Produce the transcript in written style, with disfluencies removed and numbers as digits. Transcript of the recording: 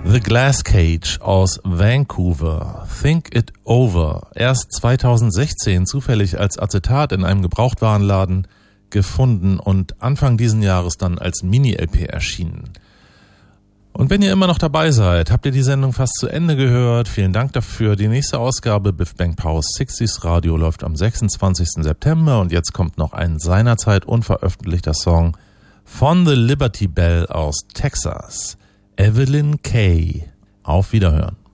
The Glass Cage aus Vancouver, Think It Over, erst 2016 zufällig als Acetat in einem Gebrauchtwarenladen gefunden und Anfang diesen Jahres dann als Mini-LP erschienen. Und wenn ihr immer noch dabei seid, habt ihr die Sendung fast zu Ende gehört. Vielen Dank dafür. Die nächste Ausgabe Biff Bang Pows 60s Radio läuft am 26. September und jetzt kommt noch ein seinerzeit unveröffentlichter Song von The Liberty Bell aus Texas. Evelyn Kay. Auf Wiederhören.